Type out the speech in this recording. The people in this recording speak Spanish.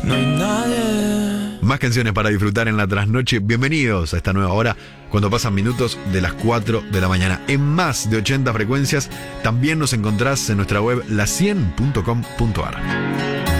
no hay nadie. Más canciones para disfrutar en la trasnoche. Bienvenidos a esta nueva hora, cuando pasan minutos de las 4 de la mañana. En más de 80 frecuencias, también nos encontrás en nuestra web la100.com.ar.